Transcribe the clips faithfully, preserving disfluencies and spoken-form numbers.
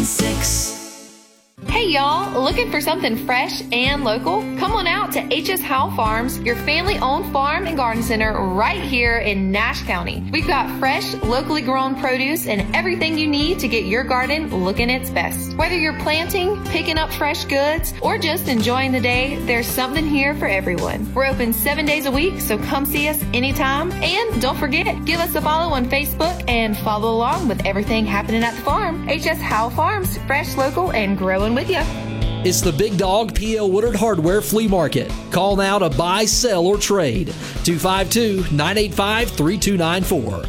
nine six. Hey y'all, looking for something fresh and local? Come on out to H S Howell Farms, your family-owned farm and garden center right here in Nash County. We've got fresh, locally grown produce and everything you need to get your garden looking its best. Whether you're planting, picking up fresh goods, or just enjoying the day, there's something here for everyone. We're open seven days a week, so come see us anytime. And don't forget, give us a follow on Facebook and follow along with everything happening at the farm. H S Howell Farms, fresh, local, and growing with you. It's the Big Dog P L Woodard Hardware Flea Market. Call now to buy, sell, or trade. two five two, nine eight five, three two nine four.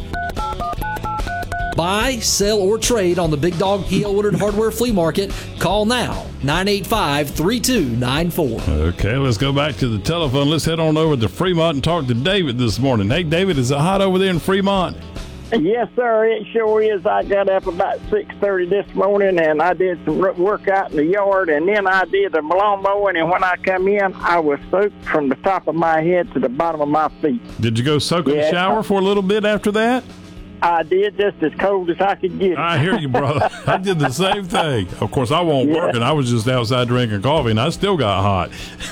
Buy, sell, or trade on the Big Dog P L Woodard Hardware Flea Market. Call now, nine eight five, three two nine four. Okay, let's go back to the telephone. Let's head on over to Fremont and talk to David this morning. Hey, David, is it hot over there in Fremont? Yes, sir, it sure is. I got up about six thirty this morning, and I did some work out in the yard, and then I did the lawn mowing, and when I come in, I was soaked from the top of my head to the bottom of my feet. Did you go soak in yeah, the shower for a little bit after that? I did, just as cold as I could get. I hear you, brother. I did the same thing. Of course, I won't yeah. work, and I was just outside drinking coffee, and I still got hot.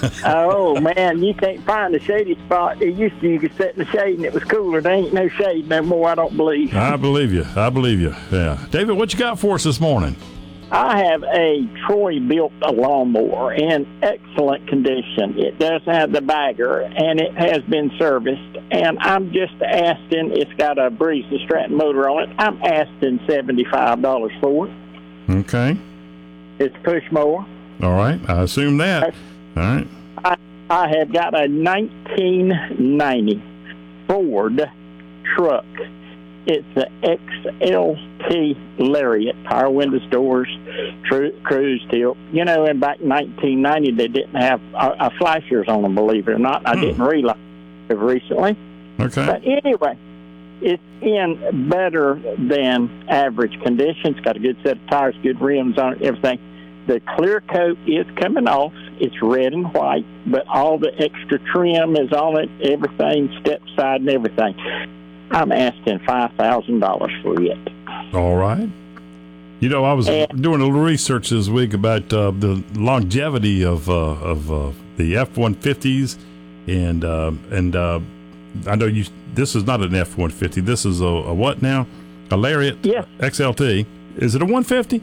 Oh, man, you can't find a shady spot. It used to, you could sit in the shade, and it was cooler. There ain't no shade no more, I don't believe. I believe you. I believe you. Yeah. David, what you got for us this morning? I have a Troy-built lawnmower in excellent condition. It does have the bagger, and it has been serviced. And I'm just asking, it's got a Breeze and Stratton motor on it. I'm asking seventy-five dollars for it. Okay. It's a push mower. All right. I assume that. All right. I, I have got a nineteen ninety Ford truck. It's the X L T Lariat, power windows, doors, tru- cruise tilt. You know, in back nineteen ninety, they didn't have uh, uh, flashers on them, believe it or not. I hmm. didn't realize it recently. Okay. But anyway, it's in better than average condition. It's got a good set of tires, good rims on it, everything. The clear coat is coming off. It's red and white, but all the extra trim is on it, everything, step side and everything. I'm asking five thousand dollars for it. All right. You know, I was and, doing a little research this week about uh, the longevity of uh, of uh, the F one fifties, and uh, and uh, I know you. This is not an F one fifty. This is a, a what now? A Lariat yes. X L T. Is it a one fifty?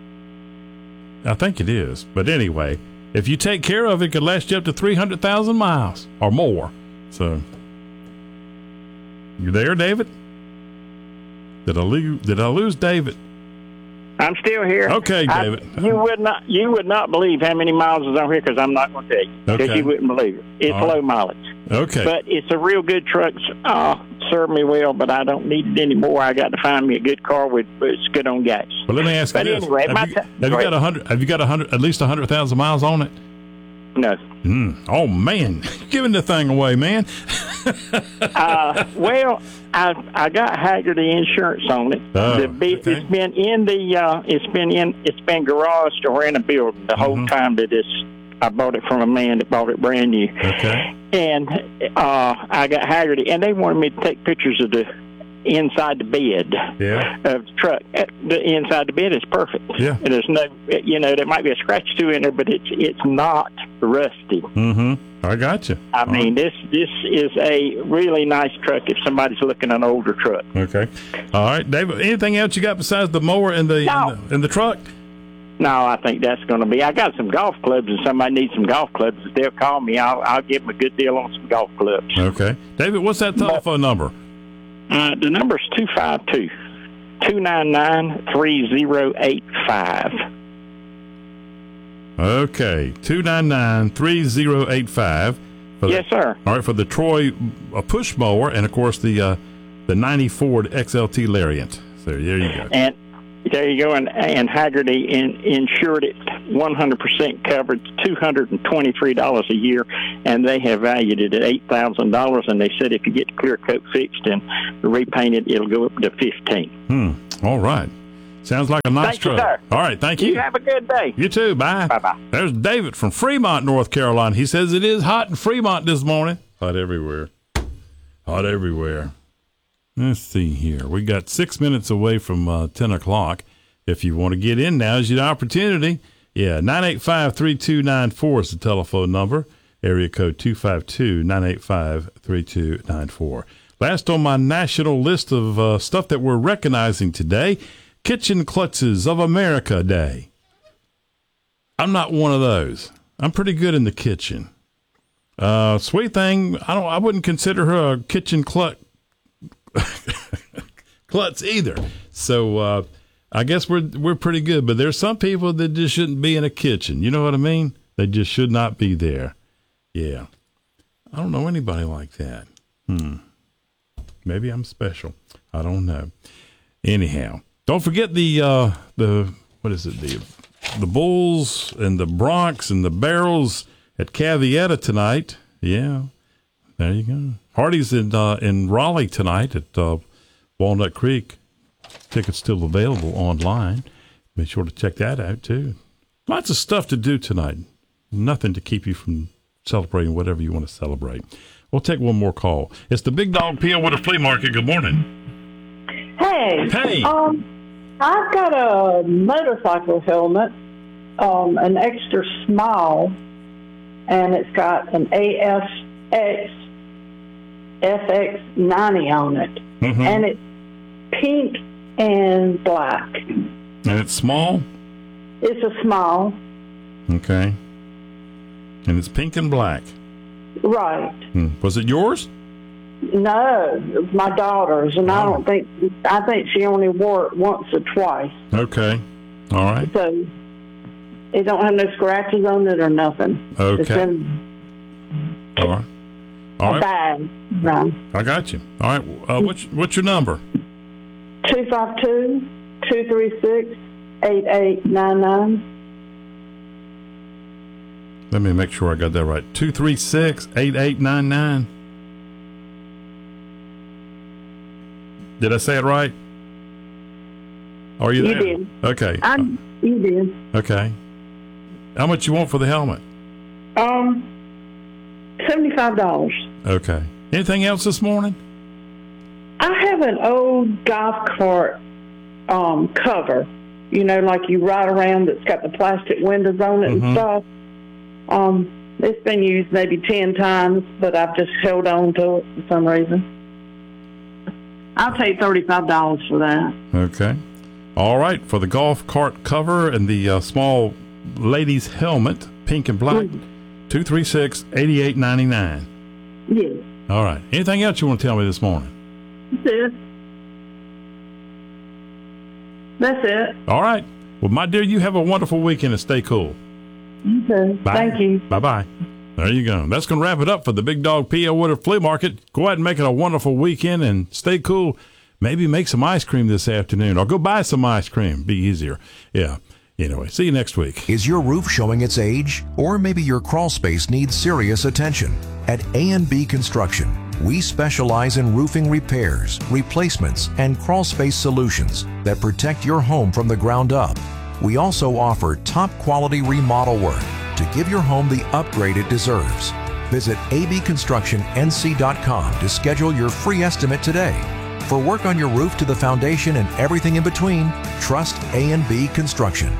I think it is. But anyway, if you take care of it, it could last you up to three hundred thousand miles or more. So. You there, David? Did I lose? Did I lose David? I'm still here. Okay, David. I, you would not. You would not believe how many miles is on here because I'm not going to tell you because okay. you wouldn't believe it. It's All low right. mileage. Okay. But it's a real good truck. Uh, served me well, but I don't need it anymore. I got to find me a good car with it's good on gas. Well, let me ask you but this: anyway, Have, you, t- have you got a hundred? Have you got a hundred? At least a hundred thousand miles on it? No. Mm. Oh man, giving the thing away, man. uh, well, I I got Haggerty insurance on it. Oh, the be- okay. It's been in the uh, it's been in it's been garaged or in a building the whole mm-hmm. time that it's. I bought it from a man that bought it brand new. Okay. And uh, I got Haggerty, and they wanted me to take pictures of the inside the bed yeah. of the truck. The inside the bed is perfect. Yeah. And there's no, you know, there might be a scratch or two in there, but it's it's not rusty. Mm-hmm. I got you. I All mean, right. this this is a really nice truck if somebody's looking at an older truck. Okay. All right, David. Anything else you got besides the mower and the no. and the, and the truck? No, I think that's going to be. I got some golf clubs, and somebody needs some golf clubs. If they'll call me, I'll I'll give them a good deal on some golf clubs. Okay, David. What's that telephone but, number? Uh, the number is two five two, two nine nine, three zero eight five. Okay, two nine nine, three zero eight five. Yes, the, sir. All right, for the Troy uh, push mower, and of course the uh, the ninety Ford X L T Lariat. So there you go. And there you go. And, and Haggerty in, insured it one hundred percent covered, two hundred twenty-three dollars a year, and they have valued it at eight thousand dollars. And they said if you get the clear coat fixed and repainted, it'll go up to fifteen. Hmm. All right. Sounds like a nice thank truck. You, sir. All right, thank you. You have a good day. You too. Bye. Bye-bye. There's David from Fremont, North Carolina. He says it is hot in Fremont this morning. Hot everywhere. Hot everywhere. Let's see here. We got six minutes away from uh, ten o'clock. if you want to get in, now's your opportunity. Yeah, nine eight five, three two nine four is the telephone number. Area code two five two, nine eight five, three two nine four. Last on my national list of uh, stuff that we're recognizing today, Kitchen Klutzes of America Day. I'm not one of those. I'm pretty good in the kitchen. Uh, sweet thing, I don't. I wouldn't consider her a kitchen klutz, klutz either. So uh, I guess we're we're pretty good. But there's some people that just shouldn't be in a kitchen. You know what I mean? They just should not be there. Yeah, I don't know anybody like that. Hmm. Maybe I'm special. I don't know. Anyhow, don't forget the uh, the what is it the the Bulls and the Bronx and the Barrels at Cavietta tonight. Yeah, there you go. Hardy's in uh, in Raleigh tonight at uh, Walnut Creek. Tickets still available online. Be sure to check that out too. Lots of stuff to do tonight. Nothing to keep you from celebrating whatever you want to celebrate. We'll take one more call. It's the Big Dog P L Woodard Flea Market. Good morning. Hey. Hey. Um, I've got a motorcycle helmet, um, an extra small, and it's got an A S X F X ninety on it. Mm-hmm. And it's pink and black. And it's small? It's a small. Okay. And it's pink and black. Right. Hmm. Was it yours? No, it was my daughter's, and Oh. I don't think, I think she only wore it once or twice. Okay. All right. So it don't have no scratches on it or nothing. Okay. It's in All right. All a right. bag. Right. I got you. All right. Uh, what's, what's your number? two five two, two three six, eight eight nine nine. Let me make sure I got that right. two three six, eight eight nine nine. Did I say it right? Are you You there? did. Okay. I, you did. Okay. How much you want for the helmet? Um, seventy-five dollars. Okay. Anything else this morning? I have an old golf cart um, cover, you know, like you ride around that's got the plastic windows on it Mhm. and stuff. Um, it's been used maybe ten times, but I've just held on to it for some reason. I'll take thirty-five dollars for that. Okay. All right. For the golf cart cover and the uh, small lady's helmet, pink and black, two three six, eight eight nine nine. Yes, All right. Anything else you want to tell me this morning? that's it. That's it. All right. Well, my dear, you have a wonderful weekend and stay cool. Okay. Bye. Thank you. Bye-bye. There you go. That's going to wrap it up for the Big Dog P L Woodard Flea Market. Go ahead and make it a wonderful weekend and stay cool. Maybe make some ice cream this afternoon or go buy some ice cream. Be easier. Yeah. Anyway, see you next week. Is your roof showing its age? Or maybe your crawl space needs serious attention? At A and B Construction, we specialize in roofing repairs, replacements, and crawl space solutions that protect your home from the ground up. We also offer top quality remodel work to give your home the upgrade it deserves. Visit a b construction n c dot com to schedule your free estimate today. For work on your roof to the foundation and everything in between, trust A and B Construction.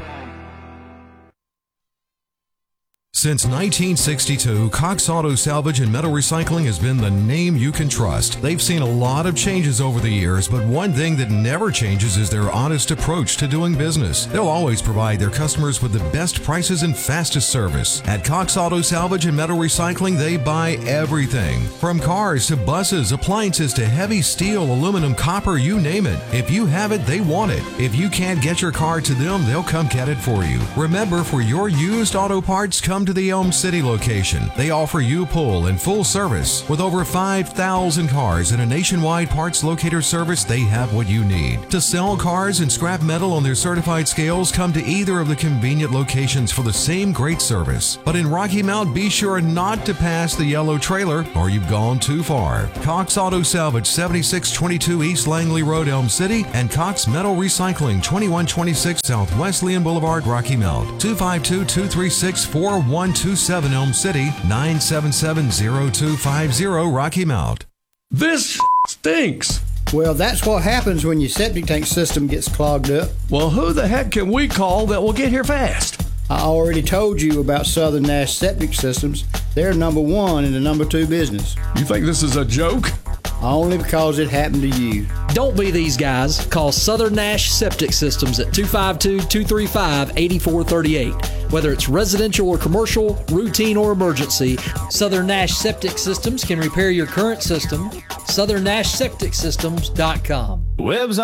Since nineteen sixty-two, Cox Auto Salvage and Metal Recycling has been the name you can trust. They've seen a lot of changes over the years, but one thing that never changes is their honest approach to doing business. They'll always provide their customers with the best prices and fastest service. At Cox Auto Salvage and Metal Recycling, they buy everything. From cars to buses, appliances to heavy steel, aluminum, copper, you name it. If you have it, they want it. If you can't get your car to them, they'll come get it for you. Remember, for your used auto parts, come to the Elm City location. They offer U-Pull and full service. With over five thousand cars and a nationwide parts locator service, they have what you need. To sell cars and scrap metal on their certified scales, come to either of the convenient locations for the same great service. But in Rocky Mount, be sure not to pass the yellow trailer or you've gone too far. Cox Auto Salvage, seventy-six twenty-two East Langley Road, Elm City, and Cox Metal Recycling, twenty-one twenty-six South Wesleyan Boulevard, Rocky Mount. two five two, two three six, four one two seven Elm City, nine seven seven, zero two five zero Rocky Mount. This stinks. Well, that's what happens when your septic tank system gets clogged up. Well, who the heck can we call that will get here fast? I already told you about Southern Nash Septic Systems. They're number one in the number two business. You think this is a joke? Only because it happened to you. Don't be these guys. Call Southern Nash Septic Systems at two five two, two three five, eight four three eight. Whether it's residential or commercial, routine or emergency, Southern Nash Septic Systems can repair your current system. southern nash septic systems dot com. Web's